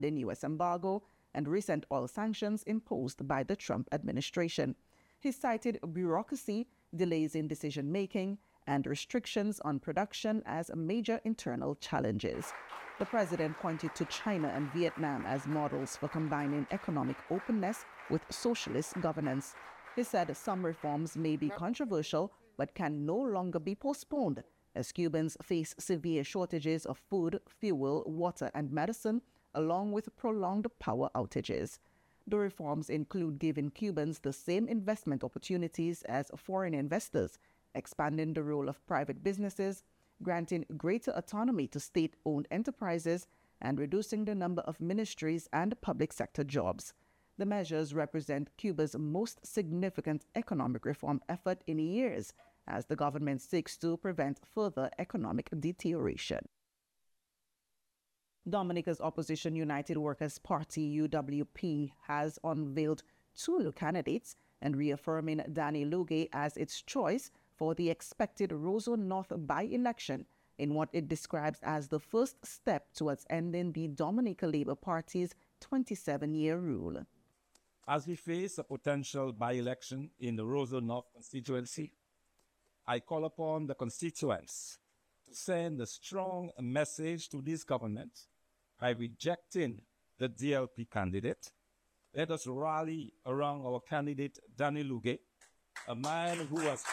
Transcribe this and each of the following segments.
the U.S. embargo and recent oil sanctions imposed by the Trump administration. He cited bureaucracy, delays in decision-making, and restrictions on production as major internal challenges. The president pointed to China and Vietnam as models for combining economic openness with socialist governance. He said some reforms may be controversial, but can no longer be postponed, as Cubans face severe shortages of food, fuel, water, and medicine, along with prolonged power outages. The reforms include giving Cubans the same investment opportunities as foreign investors, expanding the role of private businesses, granting greater autonomy to state-owned enterprises, and reducing the number of ministries and public sector jobs. The measures represent Cuba's most significant economic reform effort in years, as the government seeks to prevent further economic deterioration. Dominica's opposition United Workers' Party, UWP, has unveiled two new candidates and reaffirming Danny Luque as its choice for the expected Roseau North by-election in what it describes as the first step towards ending the Dominica Labour Party's 27-year rule. As we face a potential by-election in the Roseau North constituency, I call upon the constituents to send a strong message to this government by rejecting the DLP candidate. Let us rally around our candidate, Danny Luque, a man who has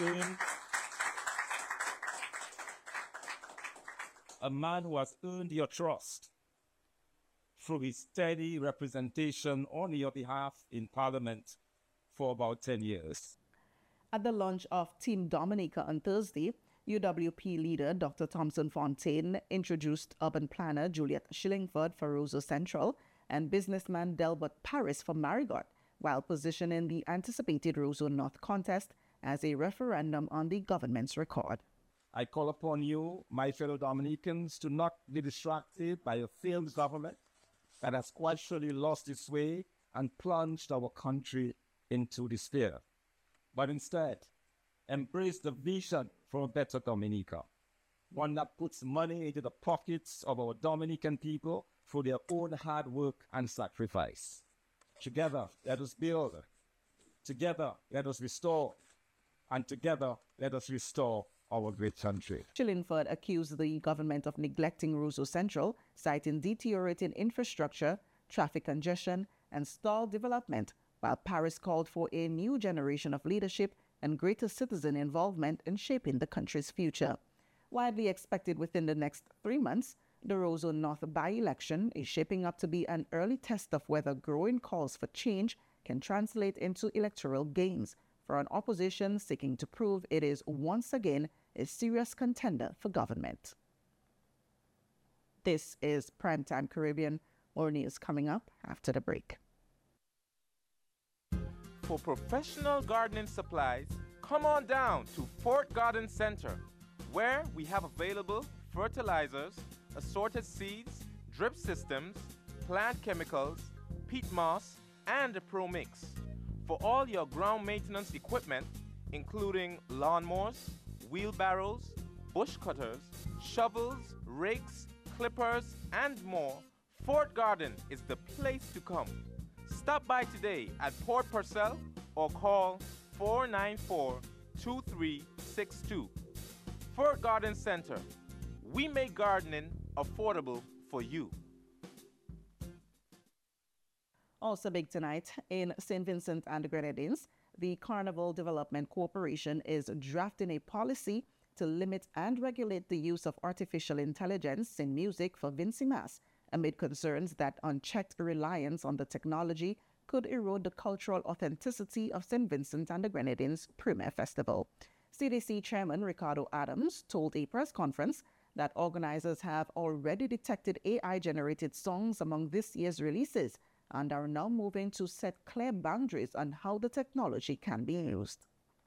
earned your trust through his steady representation on your behalf in Parliament for about 10 years. At the launch of Team Dominica on Thursday, UWP leader Dr. Thompson Fontaine introduced urban planner Juliet Shillingford for Roseau Central and businessman Delbert Paris for Marigot, while positioning the anticipated Roseau North contest as a referendum on the government's record. I call upon you, my fellow Dominicans, to not be distracted by a failed government that has quietly lost its way and plunged our country into despair, but instead embrace the vision for a better Dominica, one that puts money into the pockets of our Dominican people through their own hard work and sacrifice. Together, let us build. Together, let us restore. And together, let us restore our great country. Shillingford accused the government of neglecting Roseau Central, citing deteriorating infrastructure, traffic congestion, and stalled development, while Paris called for a new generation of leadership and greater citizen involvement in shaping the country's future. Widely expected within the next 3 months, the Roseau North by-election is shaping up to be an early test of whether growing calls for change can translate into electoral gains for an opposition seeking to prove it is once again a serious contender for government. This is Primetime Caribbean. More news coming up after the break. For professional gardening supplies, come on down to Fort Garden Center, where we have available fertilizers, assorted seeds, drip systems, plant chemicals, peat moss, and a Pro Mix. For all your ground maintenance equipment, including lawnmowers, wheelbarrows, bush cutters, shovels, rakes, clippers, and more, Fort Garden is the place to come. Stop by today at Port Purcell or call 494-2362. Fort Garden Center. We make gardening affordable for you. Also big tonight in St. Vincent and the Grenadines, the Carnival Development Corporation is drafting a policy to limit and regulate the use of artificial intelligence in music for Vincimas, amid concerns that unchecked reliance on the technology could erode the cultural authenticity of St. Vincent and the Grenadines Premier Festival. CDC Chairman Ricardo Adams told a press conference that organizers have already detected AI-generated songs among this year's releases and are now moving to set clear boundaries on how the technology can be used.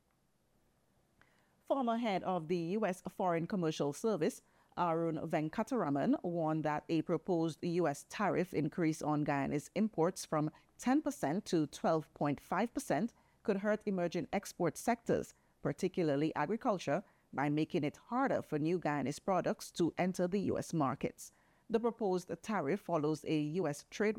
Former head of the U.S. Foreign Commercial Service, Arun Venkataraman, warned that a proposed U.S. tariff increase on Guyana's imports from 10% to 12.5% could hurt emerging export sectors, particularly agriculture, by making it harder for new Guyanese products to enter the U.S. markets. The proposed tariff follows a U.S. trade